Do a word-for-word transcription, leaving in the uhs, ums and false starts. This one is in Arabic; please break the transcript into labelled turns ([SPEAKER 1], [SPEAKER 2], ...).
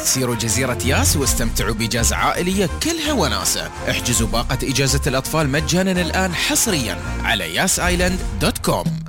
[SPEAKER 1] سيروا جزيرة ياس واستمتعوا بإجازة عائلية كلها وناسة. احجزوا باقة إجازة الأطفال مجانا الآن حصريا على ياس آيلاند دوت كوم.